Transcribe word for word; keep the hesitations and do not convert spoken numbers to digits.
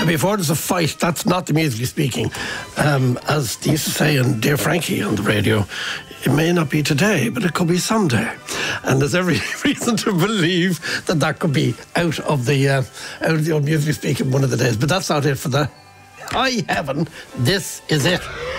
before there's a fight, that's not the musically speaking. Um, as they used to say in Dear Frankie on the radio, it may not be today, but it could be someday. And there's every reason to believe that that could be out of the uh, out of the old musically speaking one of the days. But that's not it for the high heaven. This is it.